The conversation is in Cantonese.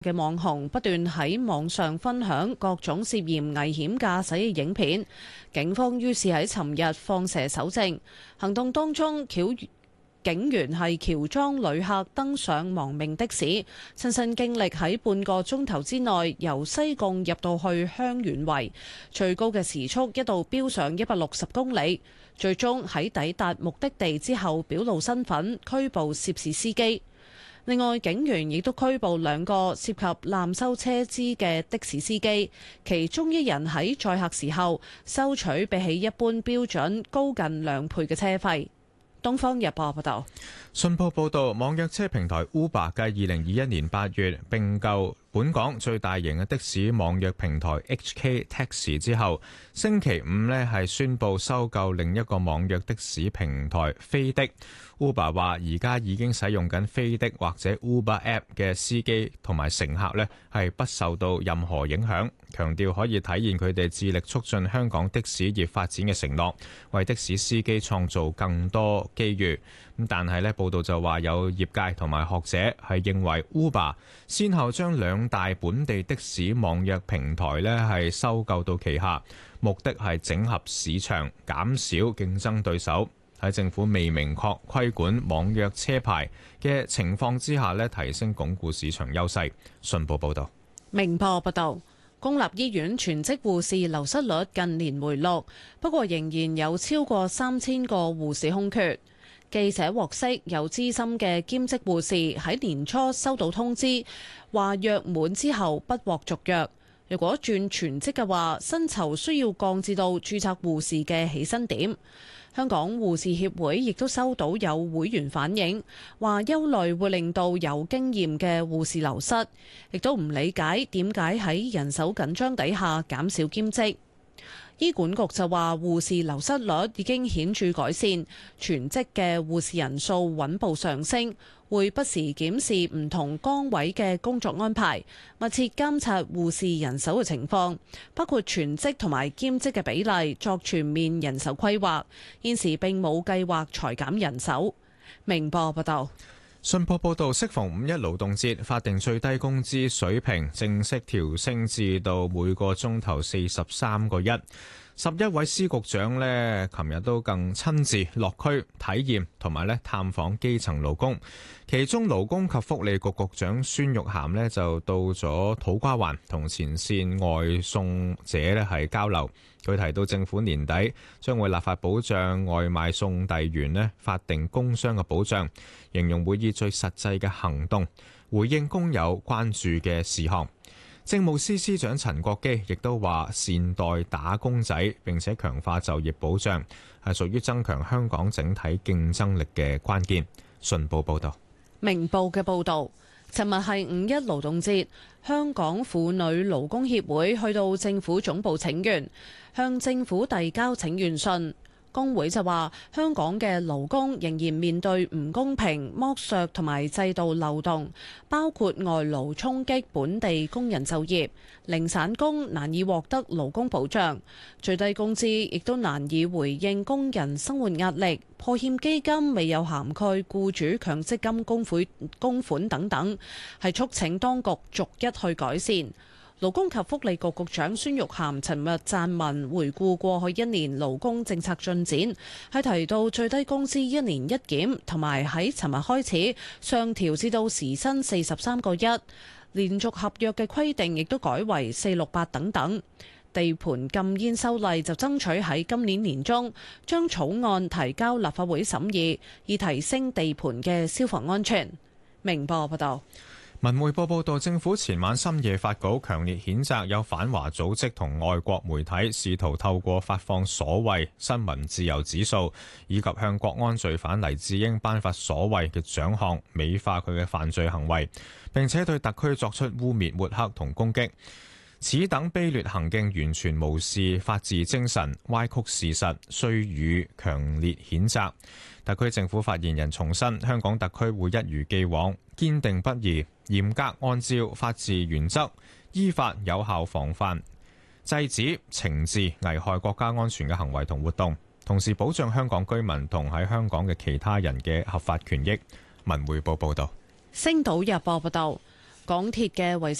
嘅網紅不斷喺網上分享各種涉嫌危險駕駛嘅影片，警方於是喺尋日放蛇搜證。行動當中，警員係喬裝旅客登上亡命的士，親身經歷喺半個鐘頭之內由西貢入到去香園圍，最高嘅時速一度飆上160公里，最終喺抵達目的地之後表露身份，拘捕涉事司機。另外，警員亦都拘捕2個涉及濫收車資嘅的士司機，其中一人喺載客時候收取比起一般標準高近2倍嘅車費。東方日報報道。 信報報導，網約車平台 Uber 繼2021年8月並購本港最大型嘅的士網約平台 HK Taxi 之後，星期五係宣布收購另一個網約的士平台飛的。Uber 話而家已經使用緊飛的或者 Uber App 嘅司機同埋乘客係不受到任何影響，強調可以體現佢哋致力促進香港的士業發展嘅承諾，為的士司機創造更多機遇。但係報道就話有業界同埋學者係認為 Uber 先後將2大本地的士網約平台係收購到旗下，目的係整合市場，減少競爭對手。喺政府未明確規管網約車牌嘅情況之下提升鞏固市場優勢。信報報道。 明報報道，公立醫院全職護士流失率近年回落，不過仍然有超過3000個護士空缺。記者獲悉，有資深嘅兼職護士喺年初收到通知，話約滿之後不獲續約。如果轉全職嘅話，薪酬需要降至到註冊護士嘅起薪點。香港護士協會亦都收到有會員反映，話憂慮會令到有經驗嘅護士流失，亦都唔理解點解喺人手緊張底下減少兼職。醫管局就話護士流失率已經顯著改善，全職嘅護士人數穩步上升，會不時檢視唔同崗位嘅工作安排，密切監察護士人手嘅情況，包括全職同埋兼職嘅比例，作全面人手規劃。現時並冇計劃裁減人手。明報報道。 信報報導，適逢5·1勞動節，法定最低工資水平正式調升至到每個鐘頭43個1。11位司局長琴日都更親自落區體驗同埋探訪基層勞工，其中勞工及福利局局長孫玉菡就到咗土瓜灣同前線外送者係交流。佢提到政府年底將會立法保障外賣送遞員法定工傷嘅保障，形容會以最實際嘅行動回應工友關注嘅事項。政務司司長陳國基亦都話善待打工仔，並且強化就業保障，係屬於增強香港整體競爭力嘅關鍵。信報報道。 明報嘅報導，尋日係5·1勞動節，香港婦女勞工協會去到政府總部請願，向政府遞交請願信。工會就話香港嘅勞工仍然面對唔公平、剝削同埋制度漏洞，包括外勞衝擊本地工人就業，零散工難以獲得勞工保障，最低工資亦都難以回應工人生活壓力，破欠基金未有涵蓋僱主強積金供款等等，係促請當局逐一去改善。勞工及福利局局長孫玉菡尋日撰文回顧過去1年勞工政策進展，係提到最低工資1年1檢，同埋喺尋日開始上調至到時薪43個1，連續合約嘅規定亦都改為468等等。地盤禁煙修例就爭取喺今年年中將草案提交立法會審議，以提升地盤嘅消防安全。明報報道。 文匯報報道，政府前晚深夜發稿，強烈譴責有反華組織同外國媒體試圖透過發放所謂新聞自由指數，以及向國安罪犯黎智英頒發所謂嘅獎項，美化佢嘅犯罪行為，並且對特區作出污衊、抹黑同攻擊。此等卑劣行徑完全無視法治精神，歪曲事實，須予強烈譴責。特區政府發言人重申，香港特區會一如既往堅定不移，嚴格按照法治原則，依法有效防範、制止、懲治危害國家安全嘅行為同活動，同時保障香港居民同喺香港嘅其他人嘅合法權益。文匯報報道。 星島日報報道。 港鐵嘅維